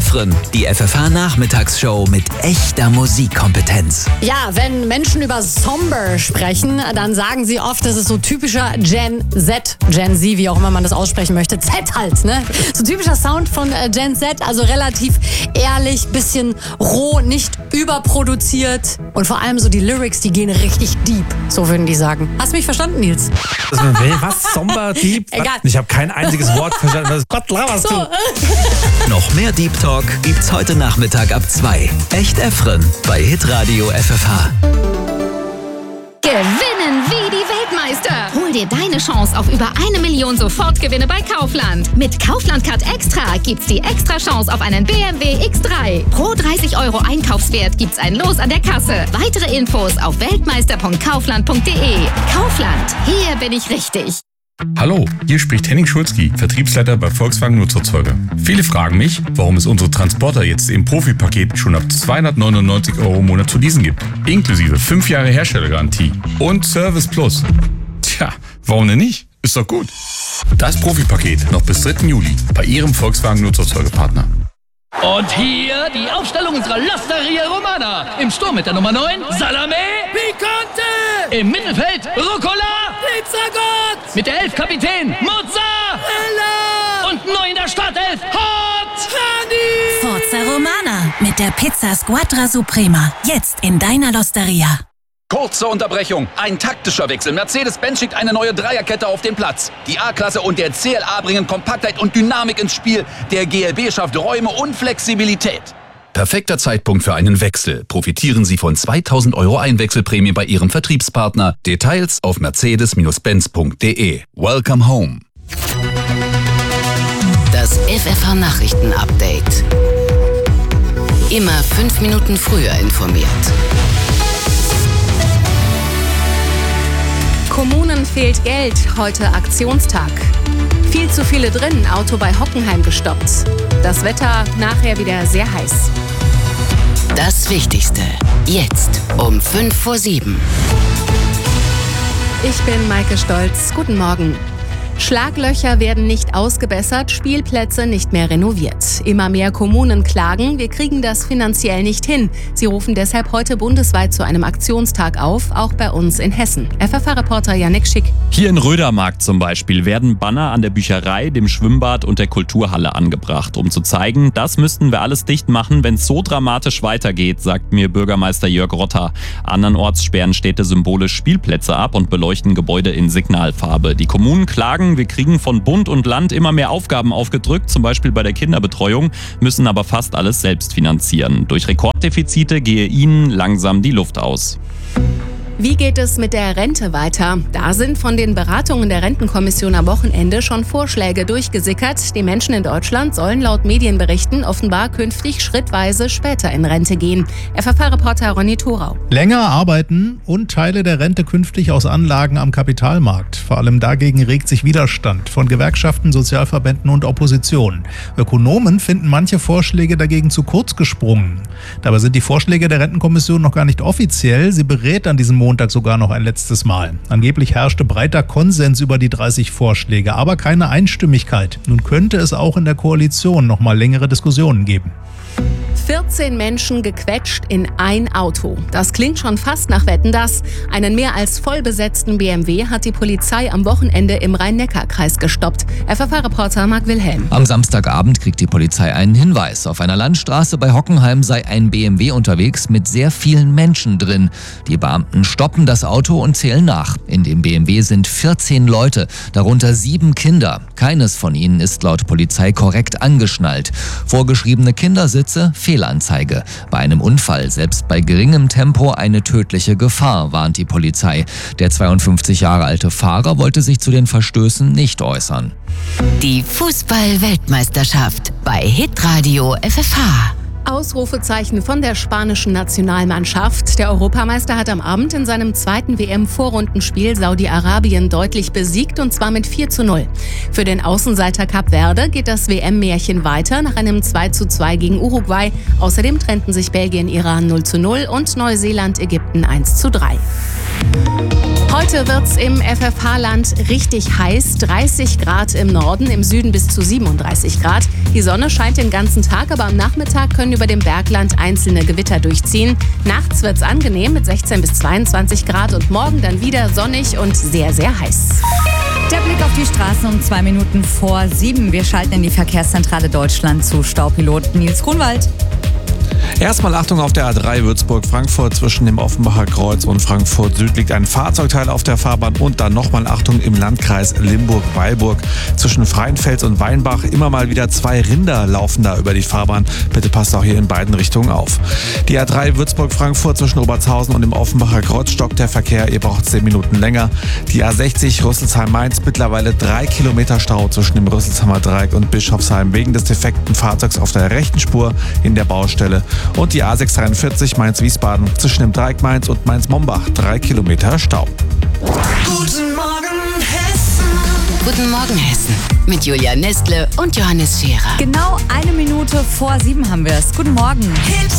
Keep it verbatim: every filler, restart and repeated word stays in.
Efren, die F F H-Nachmittagsshow mit echter Musikkompetenz. Ja, wenn Menschen über Somber sprechen, dann sagen sie oft, das ist so typischer Gen Z, Gen Z, wie auch immer man das aussprechen möchte. Z halt, ne? So typischer Sound von äh, Gen Z, also relativ ehrlich, bisschen roh, nicht überproduziert. Und vor allem so die Lyrics, die gehen richtig deep, so würden die sagen. Hast du mich verstanden, Nils? Was? Somber, deep? Egal. Ich habe kein einziges Wort verstanden. Was Gott laberst So, du? äh. Noch mehr Deep Talk gibt's heute Nachmittag ab zwei. Echt Efren bei Hitradio F F H. Gewinnen wie die Weltmeister. Hol dir deine Chance auf über eine Million Sofortgewinne bei Kaufland. Mit Kaufland Card Extra gibt's die extra Chance auf einen B M W X drei. Pro dreißig Euro Einkaufswert gibt's ein Los an der Kasse. Weitere Infos auf weltmeister punkt kaufland punkt de. Kaufland, hier bin ich richtig. Hallo, hier spricht Henning Schulzki, Vertriebsleiter bei Volkswagen Nutzerzeuger. Viele fragen mich, warum es unsere Transporter jetzt im Profi-Paket schon ab zweihundertneunundneunzig Euro im Monat zu leasen gibt. Inklusive fünf Jahre Herstellergarantie und Service Plus. Tja, warum denn nicht? Ist doch gut. Das Profi-Paket noch bis dritten Juli bei Ihrem Volkswagen Nutzerzeugerpartner. Und hier die Aufstellung unserer L'Osteria Romana. Im Sturm mit der Nummer neun, Salame Picante. Im Mittelfeld, Rucola Pizzagott. Mit der elf Kapitän, Mozzarella. Und neu in der Startelf, Hot Honey. Forza Romana mit der Pizza Squadra Suprema. Jetzt in deiner L'Osteria. Kurze Unterbrechung. Ein taktischer Wechsel. Mercedes-Benz schickt eine neue Dreierkette auf den Platz. Die A-Klasse und der C L A bringen Kompaktheit und Dynamik ins Spiel. Der G L B schafft Räume und Flexibilität. Perfekter Zeitpunkt für einen Wechsel. Profitieren Sie von zweitausend Euro Einwechselprämie bei Ihrem Vertriebspartner. Details auf mercedes Benz punkt de. Welcome home. Das F F H-Nachrichten-Update. Immer fünf Minuten früher informiert. Kommunen fehlt Geld, heute Aktionstag. Viel zu viele drin, Auto bei Hockenheim gestoppt. Das Wetter nachher wieder sehr heiß. Das Wichtigste, jetzt um fünf vor sieben. Ich bin Maike Stolz, guten Morgen. Schlaglöcher werden nicht ausgebessert, Spielplätze nicht mehr renoviert. Immer mehr Kommunen klagen, wir kriegen das finanziell nicht hin. Sie rufen deshalb heute bundesweit zu einem Aktionstag auf, auch bei uns in Hessen. F F H-Reporter Yannick Schick. Hier in Rödermark zum Beispiel werden Banner an der Bücherei, dem Schwimmbad und der Kulturhalle angebracht, um zu zeigen, das müssten wir alles dicht machen, wenn es so dramatisch weitergeht, sagt mir Bürgermeister Jörg Rotter. Andernorts sperren Städte symbolisch Spielplätze ab und beleuchten Gebäude in Signalfarbe. Die Kommunen klagen, wir kriegen von Bund und Land immer mehr Aufgaben aufgedrückt, zum Beispiel bei der Kinderbetreuung, müssen aber fast alles selbst finanzieren. Durch Rekorddefizite gehe ihnen langsam die Luft aus. Wie geht es mit der Rente weiter? Da sind von den Beratungen der Rentenkommission am Wochenende schon Vorschläge durchgesickert. Die Menschen in Deutschland sollen laut Medienberichten offenbar künftig schrittweise später in Rente gehen. F F H-Reporter Ronny Thorau. Länger arbeiten und Teile der Rente künftig aus Anlagen am Kapitalmarkt. Vor allem dagegen regt sich Widerstand von Gewerkschaften, Sozialverbänden und Opposition. Ökonomen finden manche Vorschläge dagegen zu kurz gesprungen. Dabei sind die Vorschläge der Rentenkommission noch gar nicht offiziell. Sie berät an diesem Montag sogar noch ein letztes Mal. Angeblich herrschte breiter Konsens über die dreißig Vorschläge, aber keine Einstimmigkeit. Nun könnte es auch in der Koalition noch mal längere Diskussionen geben. vierzehn Menschen gequetscht in ein Auto. Das klingt schon fast nach Wetten, dass einen mehr als vollbesetzten B M W hat die Polizei am Wochenende im Rhein-Neckar-Kreis gestoppt. F F H-Reporter Marc Wilhelm. Am Samstagabend kriegt die Polizei einen Hinweis. Auf einer Landstraße bei Hockenheim sei ein B M W unterwegs mit sehr vielen Menschen drin. Die Beamten stoppen das Auto und zählen nach. In dem B M W sind vierzehn Leute, darunter sieben Kinder. Keines von ihnen ist laut Polizei korrekt angeschnallt. Vorgeschriebene Kindersitze, Fehlanzeige. Bei einem Unfall, selbst bei geringem Tempo, eine tödliche Gefahr, warnt die Polizei. Der zweiundfünfzig Jahre alte Fahrer wollte sich zu den Verstößen nicht äußern. Die Fußball-Weltmeisterschaft bei Hitradio F F H. Ausrufezeichen von der spanischen Nationalmannschaft. Der Europameister hat am Abend in seinem zweiten W M-Vorrundenspiel Saudi-Arabien deutlich besiegt, und zwar mit vier zu null. Für den Außenseiter Kap Verde geht das W M-Märchen weiter nach einem zwei zu zwei gegen Uruguay. Außerdem trennten sich Belgien-Iran null zu null und Neuseeland-Ägypten eins zu drei. Heute wird's im F F H-Land richtig heiß. dreißig Grad im Norden, im Süden bis zu siebenunddreißig Grad. Die Sonne scheint den ganzen Tag, aber am Nachmittag können über dem Bergland einzelne Gewitter durchziehen. Nachts wird's angenehm mit sechzehn bis zweiundzwanzig Grad und morgen dann wieder sonnig und sehr, sehr heiß. Der Blick auf die Straßen um zwei Minuten vor sieben. Wir schalten in die Verkehrszentrale Deutschland zu Staupilot Nils Grunwald. Erstmal Achtung auf der A drei Würzburg-Frankfurt. Zwischen dem Offenbacher Kreuz und Frankfurt Süd liegt ein Fahrzeugteil auf der Fahrbahn. Und dann nochmal Achtung im Landkreis Limburg-Weilburg. Zwischen Freienfels und Weinbach immer mal wieder zwei Rinder laufen da über die Fahrbahn. Bitte passt auch hier in beiden Richtungen auf. Die A drei Würzburg-Frankfurt zwischen Obertshausen und dem Offenbacher Kreuz stockt der Verkehr. Ihr braucht zehn Minuten länger. Die A sechzig Rüsselsheim-Mainz mittlerweile drei Kilometer Stau zwischen dem Rüsselsheimer Dreieck und Bischofsheim wegen des defekten Fahrzeugs auf der rechten Spur in der Baustelle. Und die A sechs dreiundvierzig Mainz-Wiesbaden zwischen dem Dreieck Mainz und Mainz-Mombach. Drei Kilometer Stau. Guten Morgen, Hessen. Guten Morgen, Hessen. Mit Julia Nestle und Johannes Scherer. Genau eine Minute vor sieben haben wir es. Guten Morgen. Hit